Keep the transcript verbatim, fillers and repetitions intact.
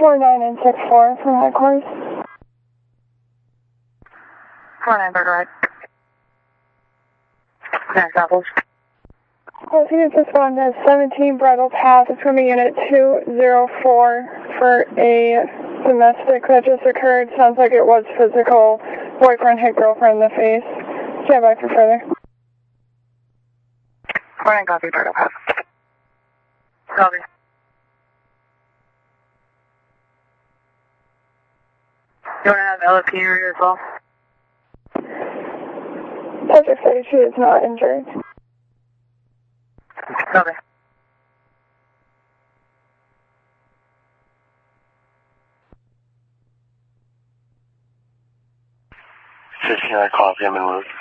four nine and six four from headquarters. four nine, Burger Ride. Next apples. Well, he just responded as seventeen Bridle Path from a unit two zero four for a domestic that just occurred. Sounds like it was physical. Boyfriend hit girlfriend in the face. Stand by for further. four nine, copy, Bridle Path. Copy. You want to have L F P here as well? Subject says she is not injured. Copy. fifteen, I copy, I'm en route.